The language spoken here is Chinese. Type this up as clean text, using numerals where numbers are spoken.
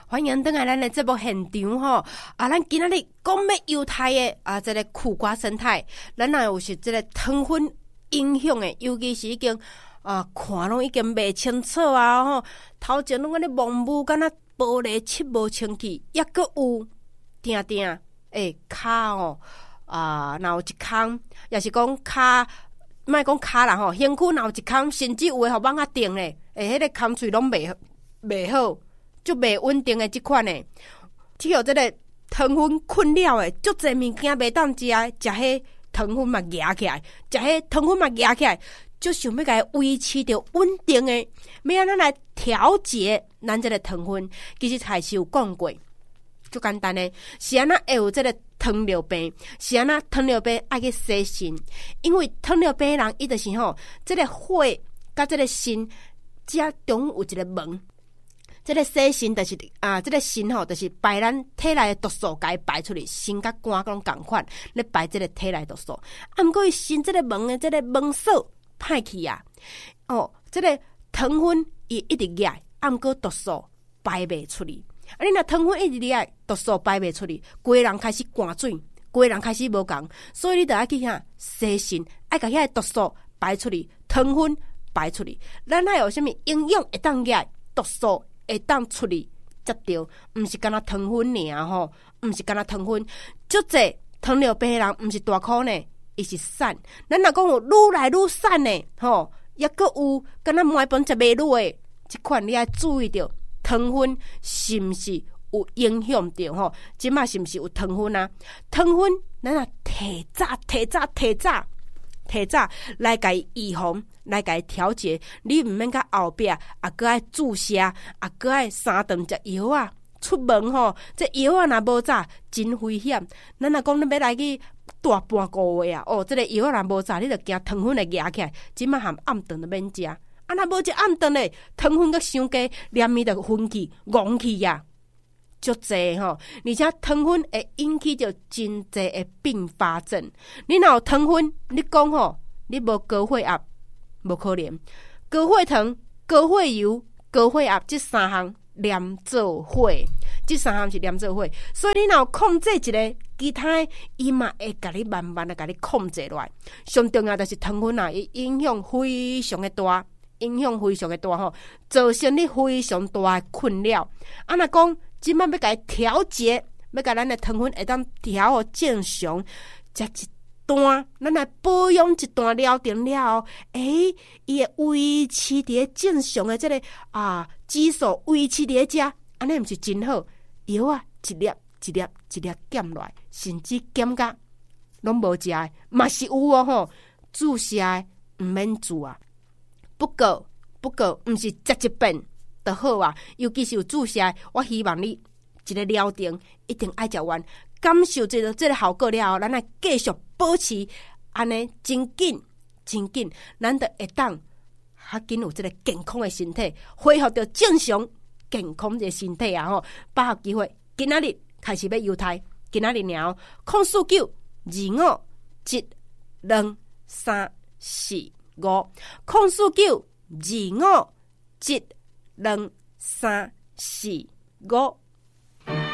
欢迎回来咱的节目现场吼！咱今仔日讲要犹太的这个苦瓜生态，咱若有是这个糖分影响的，尤其是已经看拢已经袂清楚吼，头前拢安尼蒙雾，敢若玻璃漆无清气，抑阁有定定骹吼若有一空，也是讲骹。莫讲骹啦吼，身躯若有一空，甚至有诶，互网啊定咧，迄个空喙拢袂好，就袂稳定诶，即款诶，只有这个糖分困扰诶，足侪物件袂当食，食迄糖分嘛压起来，食迄糖分嘛压起来，就想要甲伊维持着稳定诶，要安怎来调节咱这个糖分，其实还是有讲过。就简单诶，是安那会有这个糖尿病，是安那糖尿病爱去洗肾，因为糖尿病人伊就是吼，这个血甲这个肾遮中有一个门，这个洗肾就是这个肾吼，就是排咱体内的毒素，甲伊排出去，肾甲肝拢共款，咧排这个体内毒素。毋过伊肾这个门的这个门锁歹去啊，这个糖分伊一直压，毋过毒素排袂出去。你若糖分一直厉害，毒素排袂出去，规人开始寒水，规人开始无共，所以你就要去洗肾，爱甲遐毒素排出去，糖分排出去。咱还有啥物营养会当压，毒素会当出去才对，毋是干那糖分尔吼，毋是干那糖分，足侪糖尿病人毋是大苦呢，伊是瘦。咱若讲有愈来愈瘦呢，吼，抑阁有干那每本食袂落诶，即款你要注意着。糖分是毋是有影响到吼？即马是毋是有糖分啊？糖分咱若提早来甲伊预防，来甲伊调节。你毋免甲后壁搁爱注射，搁爱3顿食药啊！出门吼，这药啊若无炸，真危险。咱若讲你要来去大半个月这个药啊若无炸，你就惊糖分会压起来。即马含暗顿就免食。若无一暗顿咧，糖分阁伤加，连伊就昏去、戆去呀，足济吼。而且糖分会引起着真济的并发症。你若有糖分，你讲吼，你无高血压，无可能。高血糖、高血油、高血压这3项连做伙，这3项是连做伙。所以你若有控制一个，其他伊嘛会甲你慢慢的甲你控制落来。上重要就是糖分伊影响非常的大。影响非常的大吼，造成你非常大的困扰。若讲即摆要甲伊调节，要甲咱的糖分会当调好正常，食一段，咱来保养一段了定了后，伊会维持伫正常的这个指数维持伫遮，安尼毋是真好？药啊，一粒减落来，甚至减甲拢无食的，嘛是有吼，注射的毋免注啊。不过，毋是食一遍就好啊！尤其是有注射，我希望你一个疗程一定爱食完，感受这个效果了后，咱来继续保持安尼真紧，咱就会当较紧有这个健康的身体，恢复到正常健康的身体啊！吼，把握机会，今仔日开始要犹太，今仔日了，04925123455，04925123455，